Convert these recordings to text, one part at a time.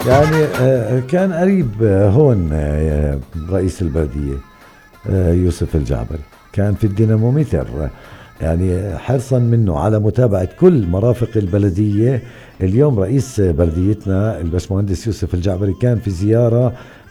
يعني كان قريب هون رئيس البلدية يوسف الجعبري كان في الدينامومتر، يعني حرصا منه على متابعة كل مرافق البلدية. اليوم رئيس بلديتنا البشمهندس يوسف الجعبري كان في زيارة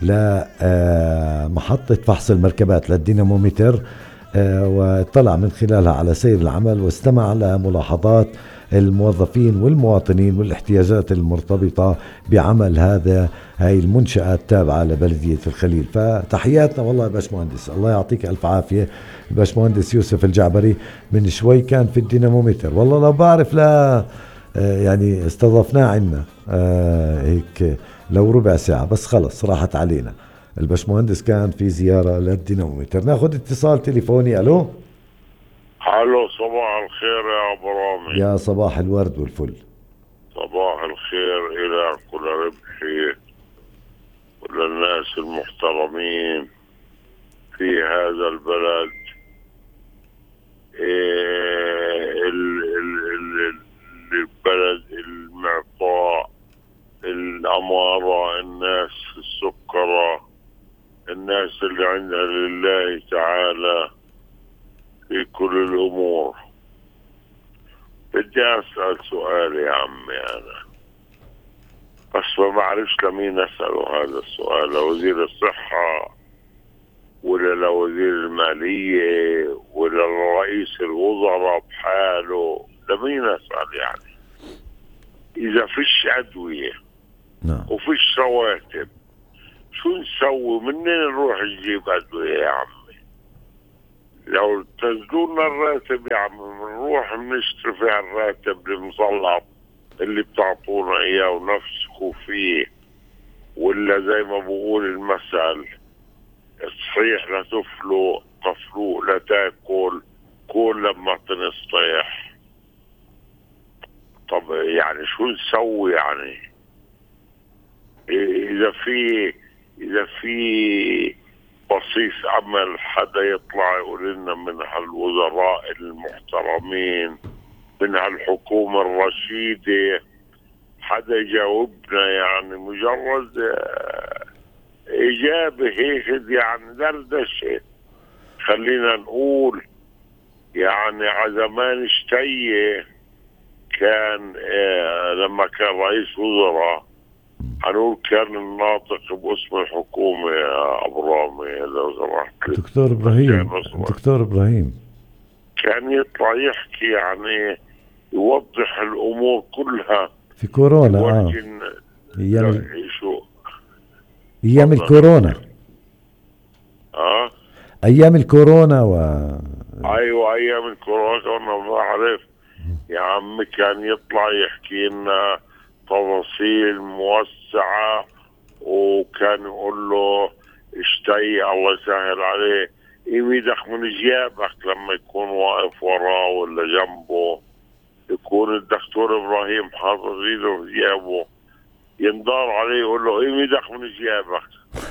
لمحطة فحص المركبات للدينامومتر، واطلع من خلالها على سير العمل واستمع لملاحظات الموظفين والمواطنين والاحتياجات المرتبطة بعمل هاي المنشآت التابعة لبلدية الخليل. فتحياتنا والله يا باشمهندس، الله يعطيك ألف عافية. الباشمهندس يوسف الجعبري من شوي كان في الدينامومتر، والله لو بعرف لا يعني استضفناه عنا هيك لو ربع ساعة، بس خلص راحت علينا. الباشمهندس كان في زيارة للدينامومتر. ناخذ اتصال تليفوني. ألو. الو، صباح الخير يا ابو رامي. يا صباح الورد والفل. صباح الخير الى كل ربحي وللناس المحترمين في هذا البلد. البلد المعطاء، الأمارة، الناس السكرة، الناس اللي عندها لله تعالى في كل الأمور. بدي أسأل سؤال يا عمي أنا، بس ما بعرفش لمين أسأله هذا السؤال، لوزير الصحة ولا لوزير المالية ولا لرئيس الوزراء بحاله؟ لمين أسأل يعني؟ إذا فيش أدوية نعم. وفيش رواتب شو نسوي؟ منين نروح نجيب أدوية يا عمي؟ لو تنزلونا الراتب يا عمي بنروح بنشتري فيها الراتب المسلط اللي بتعطونا إياه ونفسكوا فيه، ولا زي ما بقول المثل الصيح لا تفلو مفلوق لا تاكل، كل لما تنصيح. طب يعني شو نسوي يعني؟ إذا في بصيص أمل حدا يطلع يقول لنا من هالوزراء المحترمين من هالحكومة الرشيدة، حدا يجاوبنا يعني، مجرد إجابة هيك يعني دردشة. خلينا نقول يعني على زمان شتية كان لما كان رئيس وزراء هنقول كان الناطق باسم الحكومة يا أبو رامي لو سمحت لي. دكتور إبراهيم. دكتور إبراهيم كان يطلع يحكي يعني يوضح الأمور كلها في كورونا. يورجن. أيام شو أيام تفضل. الكورونا. اه أيام الكورونا ايوه ايام الكورونا كنا بعرف يا عم. كان يطلع يحكي لنا تفاصيل موسعة، وكان يقول له اشتي الله يسهل عليه يميدك من جيابك لما يكون واقف وراه ولا جنبه، يكون الدكتور ابراهيم حاطط ايده في جيبه ينضار عليه يقول له يميدك من جيابك.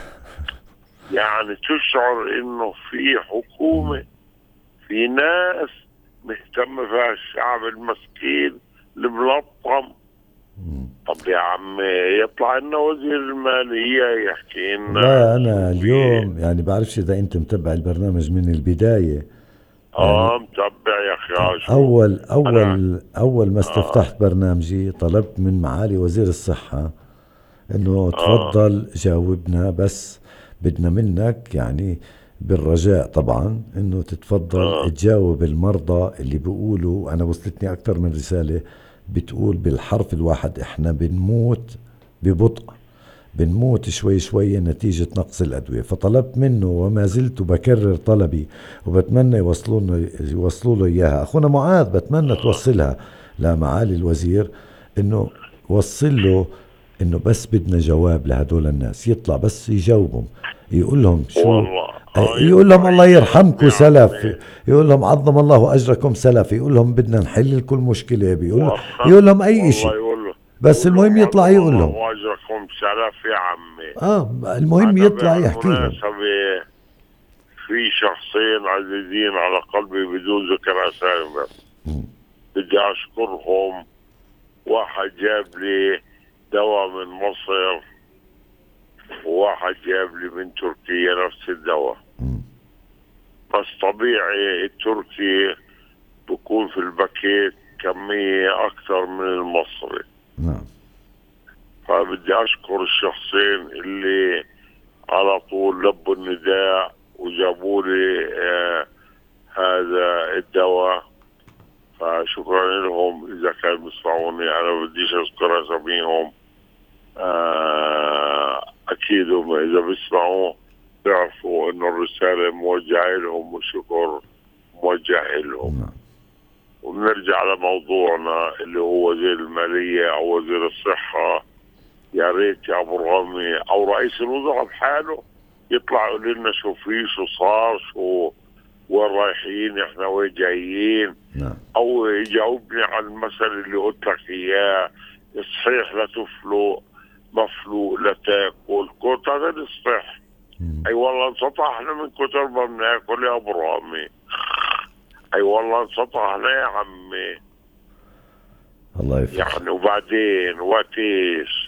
يعني تشعر انه في حكومة، في ناس مهتم فيها الشعب المسكين الملطم. طب يا عم يطلع لنا وزير المالية يحكي لنا والله شو أنا في. اليوم يعني بعرفش إذا أنت متبع البرنامج من البداية. يعني متبع يا اخي. شو انا أول ما اه استفتحت برنامجي طلبت من معالي وزير الصحة إنه اه تفضل جاوبنا، بس بدنا منك يعني بالرجاء طبعا إنه تتفضل اه تجاوب المرضى اللي بيقولوا. أنا وصلتني أكثر من رسالة بتقول بالحرف الواحد إحنا بنموت ببطء، بنموت شوي شوي نتيجة نقص الأدوية. فطلبت منه وما زلت بكرر طلبي، وبتمنى يوصلوا له إياها. أخونا معاذ بتمنى توصلها لمعالي الوزير، إنه وصل له إنه بس بدنا جواب لهدول الناس، يطلع بس يجاوبهم، يقول لهم شو، والله يقول لهم يطلع الله يجاوب يرحمكم يا سلف، عمي. يقول لهم عظم الله أجركم سلف، يقول لهم بدنا نحل كل مشكلة، والله يقول لهم أي والله إشي، بس يقول لهم المهم يطلع عظم يقول لهم. الله اجركم سلف يا عمي. المهم انا يطلع يحكي لهم. بهالمناسبة في شخصين عزيزين على قلبي بدون ذكر اسامي، بس بدي اشكرهم. واحد جاب لي دواء من مصر وواحد جاب لي من تركيا نفس الدواء. بس طبيعي التركي بكون في الباكيت كمية أكثر من المصري. نعم. فبدي أشكر الشخصين اللي على طول لبوا النداء وجابوا لي هذا الدواء، فشكرا لهم. إذا كانوا بيسمعوني أنا بديش أذكر أساميهم، أكيد هم إذا بيسمعوا بيعرفوا إنه الرسالة موجهة لهم والشكر موجه لهم. وبنرجع لموضوعنا اللي هو وزير المالية أو وزير الصحة. يا ريت يا أبو رامي أو رئيس الوزراء بحاله يطلع يقول لنا شو في، شو صار، شو وين رايحين، احنا وين جايين. او يجاوبني على المثل اللي قلت لك اياه، صحيح لا تفلق مفلوق لا تاكل، كنت هذا الصح. اي والله انسطحنا من كتر ما بناكل يا ابو رامي. اي والله انسطحنا يا عمي. الله يفرج يعني وبعدين واتيش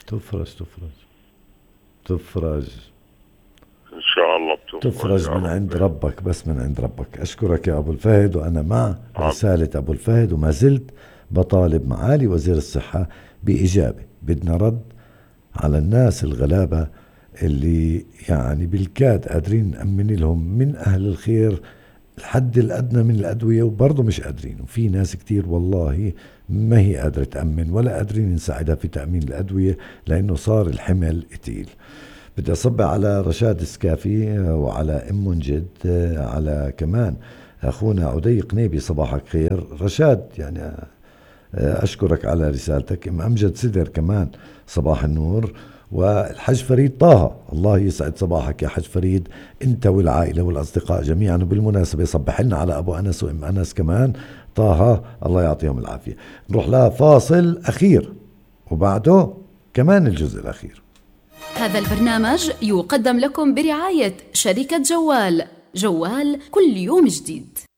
تفرج ان شاء الله تفرج من عند ربك، بس من عند ربك. اشكرك يا ابو الفهد، وانا مع رسالة ابو الفهد، وما زلت بطالب معالي وزير الصحة بإجابة. بدنا رد على الناس الغلابة اللي يعني بالكاد قادرين نأمن لهم من أهل الخير الحد الأدنى من الأدوية وبرضه مش قادرين. وفي ناس كتير والله ما هي قادرة تأمن ولا قادرين نساعدها في تأمين الأدوية لأنه صار الحمل تقيل. بدي أصب على رشاد السكافي وعلى أم منجد، على كمان أخونا عدي قنيبي. صباحك خير رشاد، يعني أشكرك على رسالتك. أم أمجد سدر كمان صباح النور. والحج فريد طه، الله يسعد صباحك يا حج فريد انت والعائلة والأصدقاء جميعا. وبالمناسبة صبح لنا على أبو أنس وأم أنس كمان طه، الله يعطيهم العافية. نروح لها فاصل أخير وبعده كمان الجزء الأخير. هذا البرنامج يقدم لكم برعاية شركة جوال كل يوم جديد.